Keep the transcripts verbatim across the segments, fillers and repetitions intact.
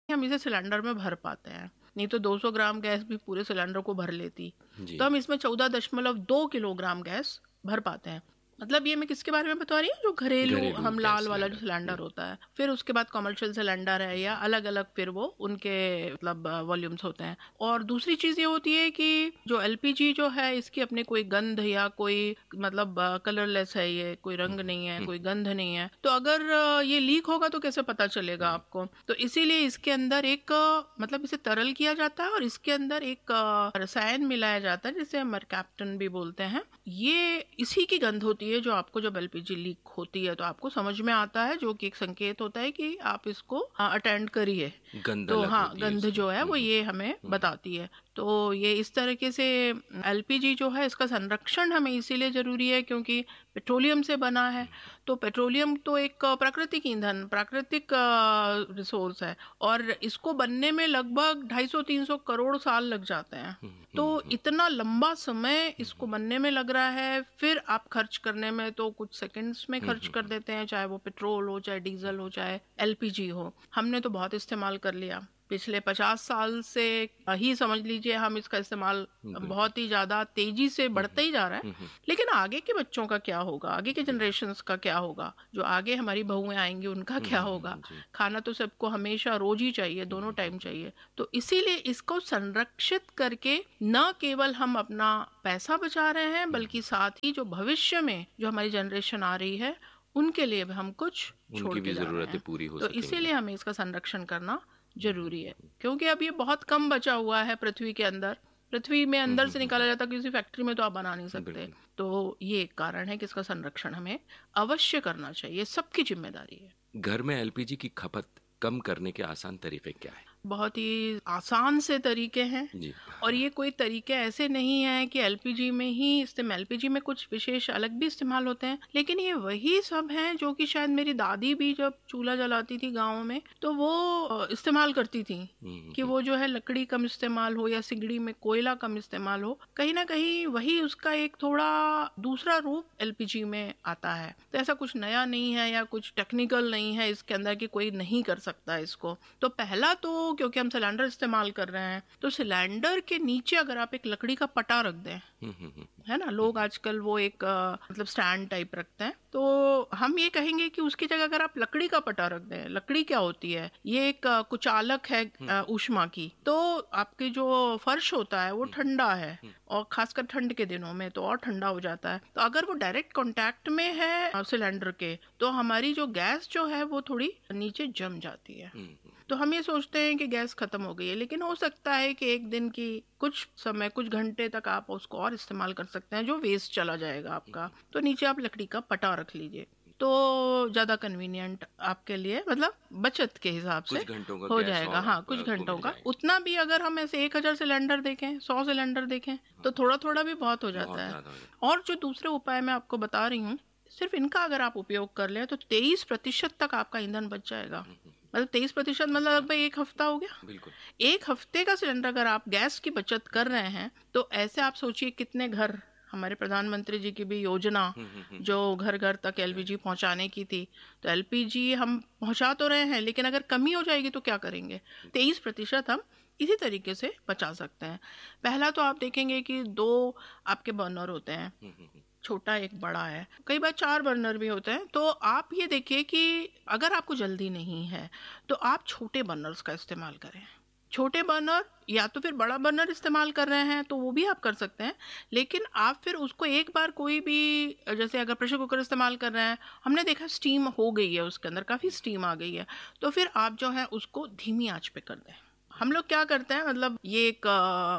हम इसे सिलेंडर में भर पाते हैं, नहीं तो दो सौ ग्राम गैस भी पूरे सिलेंडर को भर लेती। तो हम इसमें चौदह दशमलव दो किलोग्राम गैस भर पाते हैं। मतलब ये मैं किसके बारे में बता रही हूँ, जो घरेलू, घरेलू हम लाल वाला जो सिलेंडर होता है। फिर उसके बाद कमर्शियल सिलेंडर है या अलग अलग फिर वो उनके मतलब वॉल्यूम्स होते हैं। और दूसरी चीज ये होती है कि जो एलपीजी जो है इसकी अपने कोई गंध या कोई मतलब कलरलेस है, ये कोई रंग नहीं है, कोई गंध नहीं है, तो अगर ये लीक होगा तो कैसे पता चलेगा आपको। तो इसीलिए इसके अंदर एक मतलब इसे तरल किया जाता है और इसके अंदर एक रसायन मिलाया जाता है जिसे मरकैप्टन भी बोलते हैं। ये इसी की गंध होती है जो आपको जब एलपीजी लीक होती है तो आपको समझ में आता है, जो कि एक संकेत होता है कि आप इसको अटेंड करिए। तो हाँ, गंध जो है वो ये हमें बताती है। तो ये इस तरीके से एलपीजी जो है इसका संरक्षण हमें इसीलिए जरूरी है क्योंकि पेट्रोलियम से बना है। तो पेट्रोलियम तो एक प्राकृतिक ईंधन, प्राकृतिक रिसोर्स है और इसको बनने में लगभग ढाई सौ तीन सौ करोड़ साल लग जाते हैं। तो इतना लंबा समय इसको बनने में लग रहा है, फिर आप खर्च करने में तो कुछ सेकंड्स में खर्च कर देते हैं, चाहे वो पेट्रोल हो, चाहे डीजल हो, चाहे एलपीजी हो। हमने तो बहुत इस्तेमाल कर लिया पिछले पचास साल से ही, समझ लीजिए हम इसका इस्तेमाल बहुत ही ज्यादा तेजी से बढ़ता ही जा रहा है। लेकिन आगे के बच्चों का क्या होगा, आगे के जनरेशन्स का क्या होगा, जो आगे हमारी बहुएं आएंगी उनका क्या होगा। खाना तो सबको हमेशा रोज ही चाहिए, दोनों टाइम चाहिए। तो इसीलिए इसको संरक्षित करके न केवल हम अपना पैसा बचा रहे हैं बल्कि साथ ही जो भविष्य में जो हमारी जनरेशन आ रही है उनके लिए भी हम कुछ छोड़ के जा रहे हैं। पूरी हो तो इसीलिए हमें इसका संरक्षण करना जरूरी है, क्योंकि अब ये बहुत कम बचा हुआ है पृथ्वी के अंदर। पृथ्वी में अंदर से निकाला जाता, किसी फैक्ट्री में तो आप बना नहीं सकते। तो ये एक कारण है कि इसका संरक्षण हमें अवश्य करना चाहिए, सबकी जिम्मेदारी है। घर में एलपीजी की खपत कम करने के आसान तरीके क्या है? बहुत ही आसान से तरीके हैं जी। और ये कोई तरीके ऐसे नहीं है कि एलपीजी में ही इस्तेमाल, एलपीजी में कुछ विशेष अलग भी इस्तेमाल होते हैं, लेकिन ये वही सब हैं जो कि शायद मेरी दादी भी जब चूल्हा जलाती थी गाँव में तो वो इस्तेमाल करती थी कि वो जो है लकड़ी कम इस्तेमाल हो या सिगड़ी में कोयला कम इस्तेमाल हो। कहीं ना कहीं वही उसका एक थोड़ा दूसरा रूप एलपीजी में आता है। तो ऐसा कुछ नया नहीं है या कुछ टेक्निकल नहीं है इसके अंदर कि कोई नहीं कर सकता इसको। तो पहला तो क्योंकि हम सिलेंडर इस्तेमाल कर रहे हैं तो सिलेंडर के नीचे अगर आप एक लकड़ी का पटा रख दें, है ना, लोग आजकल वो एक आ, मतलब स्टैंड टाइप रखते हैं, तो हम ये कहेंगे कि उसकी जगह अगर आप लकड़ी का पटा रख दें। लकड़ी क्या होती है, ये एक आ, कुचालक है आ, ऊष्मा की। तो आपके जो फर्श होता है वो ठंडा है और खासकर ठंड के दिनों में तो और ठंडा हो जाता है। तो अगर वो डायरेक्ट कांटेक्ट में है सिलेंडर के तो हमारी जो गैस जो है वो थोड़ी नीचे जम जाती है। तो हम ये सोचते हैं कि गैस खत्म हो गई है, लेकिन हो सकता है कि एक दिन की कुछ समय, कुछ घंटे तक आप उसको और इस्तेमाल कर सकते हैं, जो वेस्ट चला जाएगा आपका। तो नीचे आप लकड़ी का पटा रख लीजिए, तो ज्यादा कन्वीनियंट आपके लिए, मतलब बचत के हिसाब से हो जाएगा। हाँ, कुछ घंटों का। उतना भी अगर हम ऐसे एक हजार सिलेंडर देखें, सौ सिलेंडर देखें तो थोड़ा थोड़ा भी बहुत हो जाता है। और जो दूसरे उपाय मैं आपको बता रही हूँ, सिर्फ इनका अगर आप उपयोग कर ले तो तेईस प्रतिशत तक आपका ईंधन बच जाएगा। मतलब तेईस प्रतिशत मतलब लगभग एक हफ्ता हो गया। बिल्कुल। एक हफ्ते का सिलेंडर अगर आप गैस की बचत कर रहे हैं तो ऐसे आप सोचिए कितने घर, हमारे प्रधानमंत्री जी की भी योजना जो घर घर तक एलपीजी पहुंचाने की थी, तो एलपीजी हम पहुंचा तो रहे हैं, लेकिन अगर कमी हो जाएगी तो क्या करेंगे। तेईस प्रतिशत हम इसी तरीके से बचा सकते हैं। पहला तो आप देखेंगे कि दो आपके बर्नर होते हैं, छोटा एक बड़ा है, कई बार चार बर्नर भी होते हैं। तो आप ये देखिए कि अगर आपको जल्दी नहीं है तो आप छोटे बर्नर्स का इस्तेमाल करें। छोटे बर्नर या तो फिर बड़ा बर्नर इस्तेमाल कर रहे हैं तो वो भी आप कर सकते हैं, लेकिन आप फिर उसको एक बार कोई भी, जैसे अगर प्रेशर कुकर इस्तेमाल कर रहे हैं, हमने देखा स्टीम हो गई है, उसके अंदर काफ़ी स्टीम आ गई है, तो फिर आप जो है उसको धीमी आंच पे कर दें। हम लोग क्या करते हैं, मतलब ये एक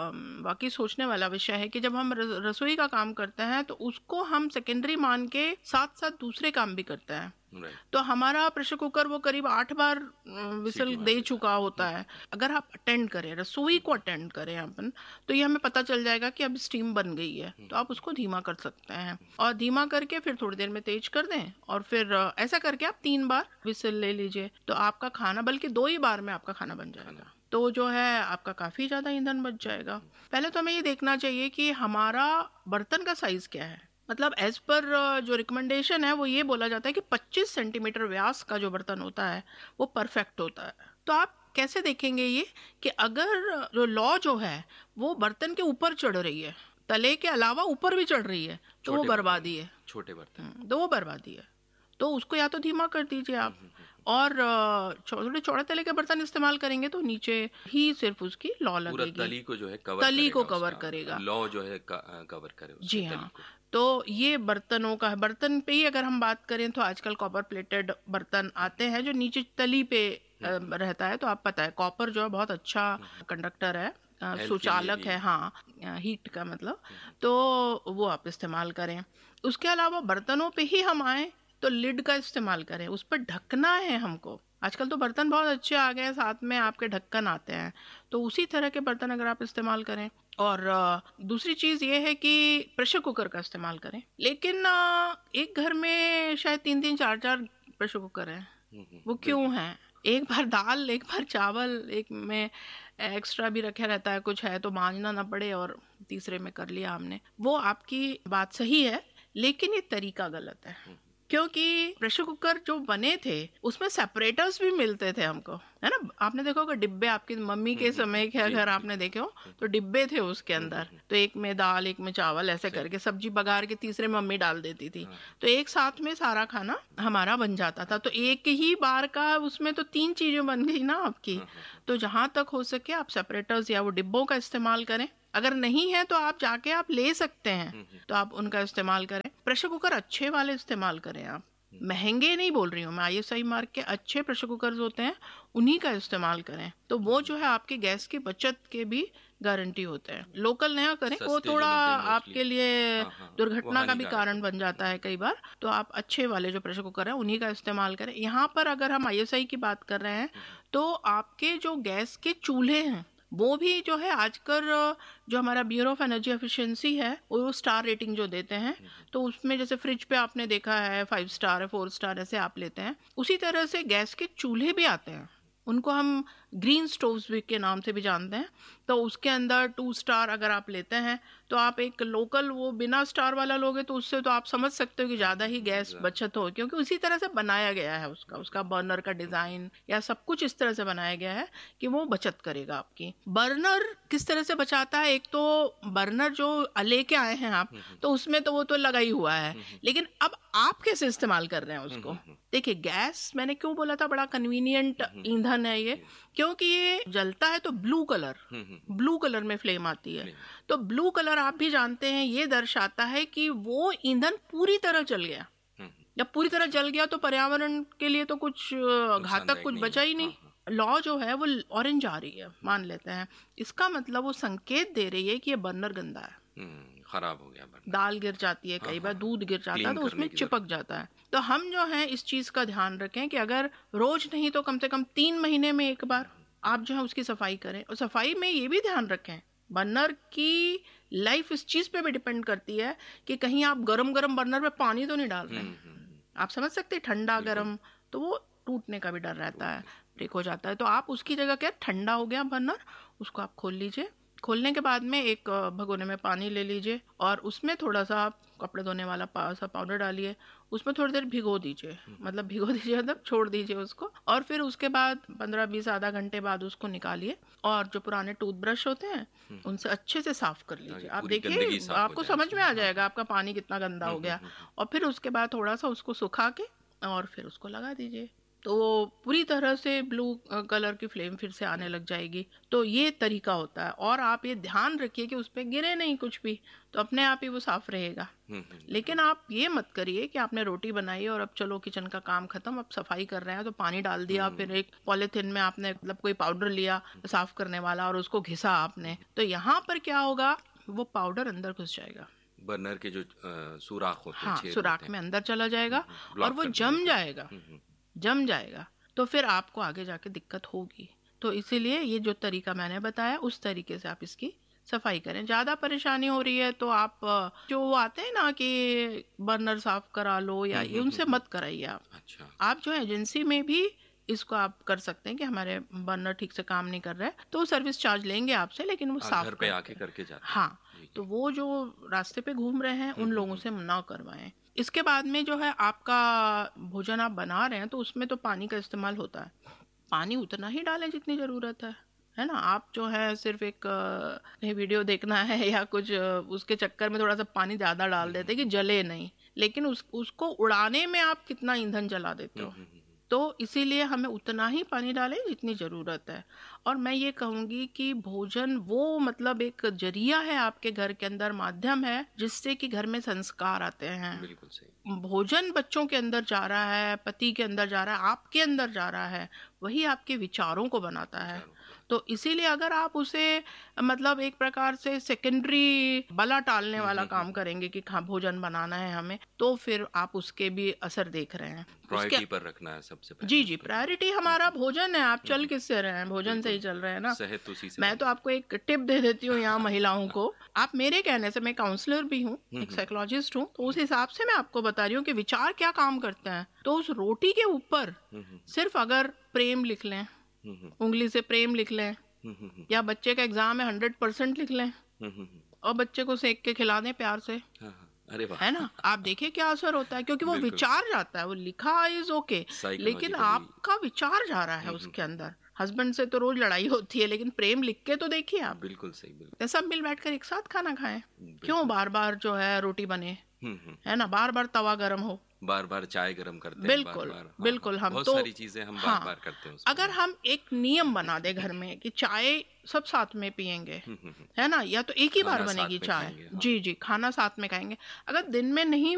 वाकई सोचने वाला विषय है कि जब हम रसोई का काम करते हैं तो उसको हम सेकेंडरी मान के साथ साथ दूसरे काम भी करते हैं। तो हमारा प्रेशर कुकर वो करीब आठ बार विसल दे चुका होता है। अगर आप अटेंड करें, रसोई को अटेंड करें अपन, तो ये हमें पता चल जाएगा कि अब स्टीम बन गई है, तो आप उसको धीमा कर सकते हैं और धीमा करके फिर थोड़ी देर में तेज कर दें और फिर ऐसा करके आप तीन बार विसल ले लीजिए, तो आपका खाना, बल्कि दो ही बार में आपका खाना बन जाएगा। तो जो है आपका काफी ज्यादा ईंधन बच जाएगा। पहले तो हमें ये देखना चाहिए कि हमारा बर्तन का साइज क्या है। मतलब एज पर जो रिकमेंडेशन है वो ये बोला जाता है कि पच्चीस सेंटीमीटर व्यास का जो बर्तन होता है वो परफेक्ट होता है। तो आप कैसे देखेंगे ये कि अगर जो लौ जो है वो बर्तन के ऊपर चढ़ रही है, तले के अलावा ऊपर भी चढ़ रही है, तो वो बर्बादी है। छोटे बर्तन तो वो बर्बादी है, तो उसको या तो धीमा कर दीजिए आप, और थोड़े चौड़े तले के बर्तन इस्तेमाल करेंगे तो नीचे ही सिर्फ उसकी लौ लगेगी, तली को जो है कवर तली को कवर करेगा, लौ जो है कवर करे जी हाँ। तो ये बर्तनों का है। बर्तन पे ही अगर हम बात करें तो आजकल कॉपर प्लेटेड बर्तन आते हैं जो नीचे तली पे रहता है, तो आप पता है कॉपर जो है बहुत अच्छा कंडक्टर है, सुचालक है, हाँ, हीट का मतलब, तो वो आप इस्तेमाल करें। उसके अलावा बर्तनों पे ही हम आए तो लिड का इस्तेमाल करें, उस पर ढकना है हमको। आजकल तो बर्तन बहुत अच्छे आ गए हैं, साथ में आपके ढक्कन आते हैं, तो उसी तरह के बर्तन अगर आप इस्तेमाल करें। और दूसरी चीज़ ये है कि प्रेशर कुकर का इस्तेमाल करें, लेकिन एक घर में शायद तीन तीन चार चार प्रेशर कुकर हैं। वो क्यों हैं? एक बार दाल, एक बार चावल, एक में एक्स्ट्रा भी रखा रहता है, कुछ है तो मांजना ना पड़े, और तीसरे में कर लिया हमने। वो आपकी बात सही है, लेकिन ये तरीका गलत है, क्योंकि प्रेशर कुकर जो बने थे उसमें सेपरेटर्स भी मिलते थे हमको, है ना। आपने देखा होगा डिब्बे, आपकी मम्मी के समय के अगर आपने देखे हो तो डिब्बे थे उसके अंदर, तो एक में दाल, एक में चावल, ऐसे करके सब्जी बघार के तीसरे में मम्मी डाल देती थी, तो एक साथ में सारा खाना हमारा बन जाता था। तो एक ही बार का उसमें तो तीन चीजें बन गई ना आपकी। तो जहां तक हो सके आप सेपरेटर्स या वो डिब्बों का इस्तेमाल करें। अगर नहीं है तो आप जाके आप ले सकते हैं, तो आप उनका इस्तेमाल करें। प्रेशर कुकर अच्छे वाले इस्तेमाल करें आप, महंगे नहीं बोल रही हूँ मैं, आई एस आई मार्क के अच्छे प्रेशर कुकर होते हैं, उन्हीं का इस्तेमाल करें। तो वो जो है आपके गैस की बचत के भी गारंटी होते हैं। लोकल नया करें, वो थोड़ा आपके लिए दुर्घटना का भी कारण बन जाता है कई बार। तो आप अच्छे वाले जो प्रेशर कुकर हैं उन्हीं का इस्तेमाल करें। यहाँ पर अगर हम आई एस आई की बात कर रहे हैं तो आपके जो गैस के चूल्हे हैं वो भी जो है आजकल जो हमारा ब्यूरो ऑफ एनर्जी एफिशिएंसी है वो स्टार रेटिंग जो देते हैं, तो उसमें जैसे फ्रिज पे आपने देखा है फाइव स्टार है, फोर स्टार, ऐसे आप लेते हैं। उसी तरह से गैस के चूल्हे भी आते हैं, उनको हम ग्रीन स्टोव्स के नाम से भी जानते हैं। तो उसके अंदर टू स्टार अगर आप लेते हैं तो आप एक लोकल वो बिना स्टार वाला लोगे तो उससे तो आप समझ सकते हो कि ज़्यादा ही गैस बचत हो, क्योंकि उसी तरह से बनाया गया है उसका उसका बर्नर का डिज़ाइन या सब कुछ इस तरह से बनाया गया है कि वो बचत करेगा आपकी। बर्नर किस तरह से बचाता है? एक तो बर्नर जो लेके आए हैं आप, तो उसमें तो वो तो लगा ही हुआ है, लेकिन अब आप कैसे इस्तेमाल कर रहे हैं उसको। देखिए, गैस मैंने क्यों बोला था बड़ा कन्वीनियंट ईंधन है ये, क्योंकि ये जलता है तो ब्लू कलर ब्लू कलर में फ्लेम आती है। तो ब्लू कलर आप भी जानते हैं ये दर्शाता है कि वो ईंधन पूरी तरह जल गया। जब पूरी तरह जल गया तो पर्यावरण के लिए तो कुछ घातक कुछ बचा ही नहीं। लौ जो है वो ऑरेंज आ रही है, मान लेते हैं, इसका मतलब वो संकेत दे रही है कि ये बर्नर गंदा है, खराब हो गया बर्नर। दाल गिर जाती है, कई बार दूध गिर जाता है तो उसमें चिपक जाता है। तो हम जो है इस चीज का ध्यान रखें कि अगर रोज नहीं तो कम से कम तीन महीने में एक बार आप जो है उसकी सफाई करें। और सफाई में ये भी ध्यान रखें, बर्नर की लाइफ इस चीज पे भी डिपेंड करती है कि कहीं आप गरम गरम बर्नर में पानी तो नहीं डाल रहे हैं। आप समझ सकते हैं, ठंडा गरम तो वो टूटने का भी डर रहता है, ब्रेक हो जाता है। तो आप उसकी जगह क्या, ठंडा हो गया बर्नर, उसको आप खोल लीजिए। खोलने के बाद में एक भगोने में पानी ले लीजिए और उसमें थोड़ा सा आप कपड़े धोने वाला पा, सा पाउडर डालिए, उसमें थोड़ी देर भिगो दीजिए, मतलब भिगो दीजिए मतलब छोड़ दीजिए उसको। और फिर उसके बाद पंद्रह बीस आधा घंटे बाद उसको निकालिए और जो पुराने टूथब्रश होते हैं उनसे अच्छे से साफ कर लीजिए। आप देखिए आपको समझ में आ जाएगा आपका पानी कितना गंदा हो गया। और फिर उसके बाद थोड़ा सा उसको सुखा के और फिर उसको लगा दीजिए, तो पूरी तरह से ब्लू कलर की फ्लेम फिर से आने लग जाएगी। तो ये तरीका होता है। और आप ये ध्यान रखिए कि उस पर गिरे नहीं कुछ भी, तो अपने आप ही वो साफ रहेगा। लेकिन आप ये मत करिए कि आपने रोटी बनाई और अब चलो किचन का काम खत्म, अब सफाई कर रहे हैं तो पानी डाल दिया, फिर एक पॉलिथीन में आपने मतलब कोई पाउडर लिया साफ करने वाला और उसको घिसा आपने, तो यहाँ पर क्या होगा, वो पाउडर अंदर घुस जाएगा, बर्नर के जो सुराख होते हैं, हाँ, सुराख में अंदर चला जाएगा और वो जम जाएगा जम जाएगा तो फिर आपको आगे जाके दिक्कत होगी। तो इसीलिए ये जो तरीका मैंने बताया उस तरीके से आप इसकी सफाई करें। ज़्यादा परेशानी हो रही है तो आप जो आते हैं ना कि बर्नर साफ करा लो या ये, उनसे मत कराइए आप। अच्छा। आप जो एजेंसी में भी इसको आप कर सकते हैं कि हमारे बर्नर ठीक से काम नहीं कर रहे हैं तो सर्विस चार्ज लेंगे आपसे, लेकिन वो साफ घर पे आके करके जाते हैं। हाँ, तो वो जो रास्ते पे घूम रहे हैं उन लोगों से ना करवाएं। इसके बाद में जो है आपका भोजन आप बना रहे हैं तो उसमें तो पानी का इस्तेमाल होता है, पानी उतना ही डालें जितनी ज़रूरत है, है ना। आप जो है सिर्फ एक कहीं वीडियो देखना है या कुछ उसके चक्कर में थोड़ा सा पानी ज़्यादा डाल देते कि जले नहीं, लेकिन उस उसको उड़ाने में आप कितना ईंधन जला देते हो। तो इसीलिए हमें उतना ही पानी डालें जितनी ज़रूरत है। और मैं ये कहूँगी कि भोजन वो मतलब एक जरिया है आपके घर के अंदर, माध्यम है जिससे कि घर में संस्कार आते हैं। बिल्कुल सही। भोजन बच्चों के अंदर जा रहा है, पति के अंदर जा रहा है, आपके अंदर जा रहा है, वही आपके विचारों को बनाता है। तो इसीलिए अगर आप उसे मतलब एक प्रकार से सेकेंडरी बला टालने वाला काम करेंगे कि हाँ भोजन बनाना है हमें, तो फिर आप उसके भी असर देख रहे हैं। प्रायोरिटी पर रखना है सबसे पहले। जी जी, प्रायोरिटी हमारा भोजन है। आप चल किससे रहे हैं, भोजन से ही चल रहे हैं ना। सेहत उसी से। मैं तो आपको एक टिप दे देती हूँ यहाँ महिलाओं को, आप मेरे कहने से, मैं काउंसलर भी हूँ, एक साइकोलॉजिस्ट हूँ, तो उस हिसाब से मैं आपको बता रही हूँ कि विचार क्या काम करते हैं। तो उस रोटी के ऊपर सिर्फ अगर प्रेम लिख लें, उंगली से प्रेम लिख लें, या बच्चे का एग्जाम है हंड्रेड परसेंट लिख लें और बच्चे को सेक के खिला दें प्यार से, अरे वाह, है ना, आप देखिए क्या असर होता है। क्योंकि वो विचार जाता है, वो लिखा इज ओके, लेकिन आपका विचार जा रहा है उसके अंदर। हस्बैंड से तो रोज लड़ाई होती है, लेकिन प्रेम लिख के तो देखिए आप। बिल्कुल सही, बिल्कुल। सब मिल बैठकर एक साथ खाना खाएं, क्यों बार बार जो है रोटी बने, है ना, बार बार तवा गरम हो, बार बार चाय गरम करते हैं, बिल्कुल बार बार, हाँ, बिल्कुल। हम बहुत तो सारी चीजें हम हाँ, बार बार करते हैं। अगर हम एक नियम बना दे घर में कि चाय सब साथ में पियेंगे, है ना, या तो एक ही बार बनेगी चाय, जी जी, खाना साथ में खाएंगे। अगर दिन में नहीं